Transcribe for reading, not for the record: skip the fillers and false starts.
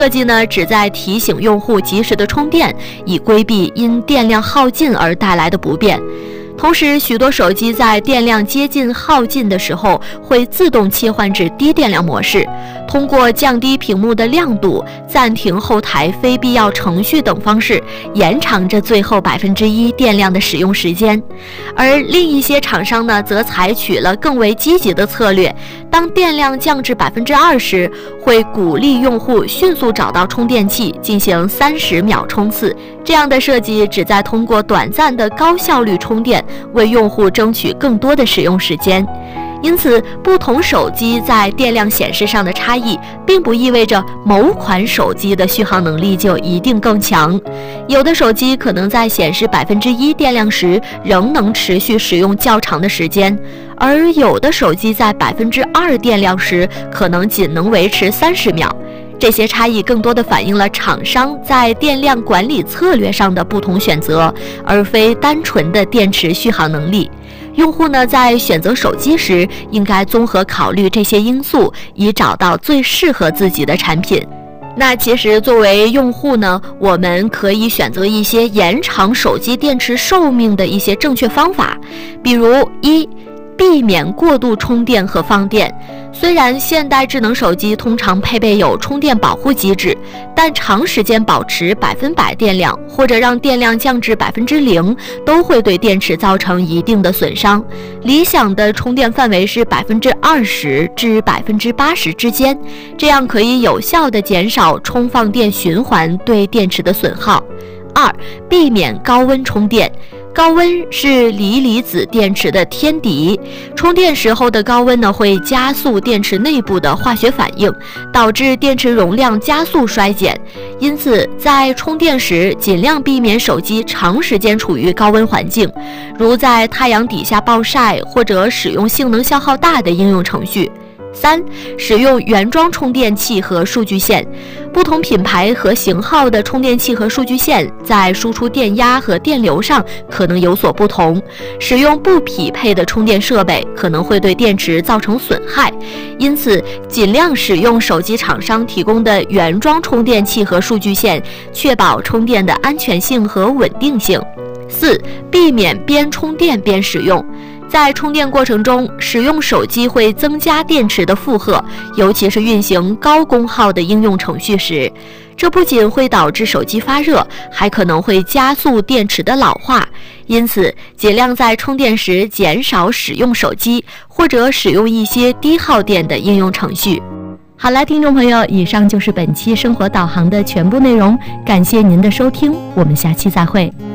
设计呢，旨在提醒用户及时的充电，以规避因电量耗尽而带来的不便。同时，许多手机在电量接近耗尽的时候，会自动切换至低电量模式，通过降低屏幕的亮度、暂停后台非必要程序等方式，延长着最后1%电量的使用时间。而另一些厂商呢，则采取了更为积极的策略，当电量降至2%时，会鼓励用户迅速找到充电器进行30秒冲刺。这样的设计旨在通过短暂的高效率充电，为用户争取更多的使用时间。因此，不同手机在电量显示上的差异，并不意味着某款手机的续航能力就一定更强。有的手机可能在显示1%电量时，仍能持续使用较长的时间，而有的手机在2%电量时，可能仅能维持30秒。这些差异更多地反映了厂商在电量管理策略上的不同选择，而非单纯的电池续航能力。用户呢，在选择手机时，应该综合考虑这些因素，以找到最适合自己的产品。那其实作为用户呢，我们可以选择一些延长手机电池寿命的一些正确方法，比如1，避免过度充电和放电。虽然现代智能手机通常配备有充电保护机制，但长时间保持100%电量，或者让电量降至0%，都会对电池造成一定的损伤。理想的充电范围是20%至80%之间，这样可以有效地减少充放电循环对电池的损耗。2，避免高温充电。高温是锂离子电池的天敌，充电时候的高温呢，会加速电池内部的化学反应，导致电池容量加速衰减。因此，在充电时尽量避免手机长时间处于高温环境，如在太阳底下暴晒，或者使用性能消耗大的应用程序。3，使用原装充电器和数据线。不同品牌和型号的充电器和数据线在输出电压和电流上可能有所不同，使用不匹配的充电设备可能会对电池造成损害。因此，尽量使用手机厂商提供的原装充电器和数据线，确保充电的安全性和稳定性。4，避免边充电边使用。在充电过程中，使用手机会增加电池的负荷，尤其是运行高功耗的应用程序时，这不仅会导致手机发热，还可能会加速电池的老化。因此，尽量在充电时减少使用手机，或者使用一些低耗电的应用程序。好了，听众朋友，以上就是本期生活导航的全部内容，感谢您的收听，我们下期再会。